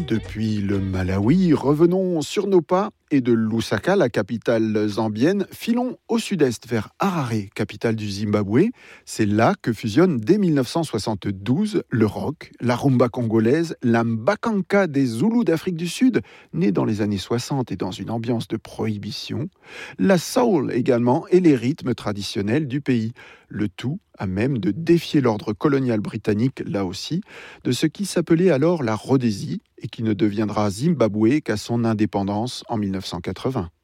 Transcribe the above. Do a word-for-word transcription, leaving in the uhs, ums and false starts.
Depuis le Malawi, revenons sur nos pas et de Lusaka, la capitale zambienne, filons au sud-est vers Harare, capitale du Zimbabwe. C'est là que fusionnent dès dix-neuf cent soixante-douze le rock, la rumba congolaise, la mbakanka des Zoulous d'Afrique du Sud, née dans les années soixante et dans une ambiance de prohibition, la soul également et les rythmes traditionnels du pays. Le tout à même de défier l'ordre colonial britannique, là aussi, de ce qui s'appelait alors la Rhodésie et qui ne deviendra Zimbabwe qu'à son indépendance en mille neuf cent quatre-vingts.